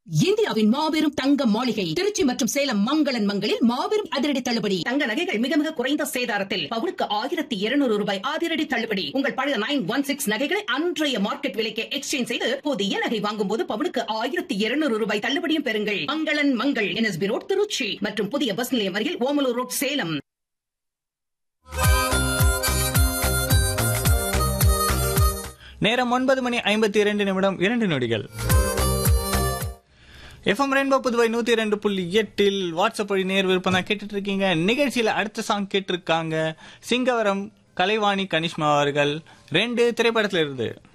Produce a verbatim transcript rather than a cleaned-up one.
இந்தியாவின் மாபெரும் தங்க மாளிகை திருச்சி மற்றும் சேலம் மங்களன் மங்களில் மாபெரும் அதிரடி தள்ளுபடி. தங்க நகைகள் மிக மிக குறைந்த சேதாரத்தில் பவுனுக்கு ஆயிரத்தி இருநூறு ரூபாய் அதிரடி தள்ளுபடி. உங்கள் பழைய நைன் ஒன் சிக்ஸ் நகைகளை அன்றைய மார்க்கெட் விலைக்கு எக்ஸ்சேஞ்ச் செய்து புதிய நகை வாங்கும் போது பவுனுக்கு ஆயிரத்தி இருநூறு ரூபாய் தள்ளுபடியும் பெறுங்கள். மங்களன் மங்கள் என்எஸ்பி ரோட் திருச்சி மற்றும் புதிய பஸ் நிலையம் அருகில் ஓமலூர் ரோட் சேலம். நேரம் ஒன்பது மணி ஐம்பத்தி இரண்டு நிமிடம் இரண்டு நொடிகள். எஃப்எம் ரெயின்போ புதுவை நூத்தி இரண்டு புள்ளி எட்டில் வாட்ஸ்அப் வழி நேர் விருப்பம் தான் கேட்டுட்டு இருக்கீங்க. நிகழ்ச்சியில அடுத்த சாங் கேட்டிருக்காங்க சிங்கவரம் கலைவாணி கனிஷ்மா அவர்கள் ரெண்டு திரைப்படத்துல இருந்து.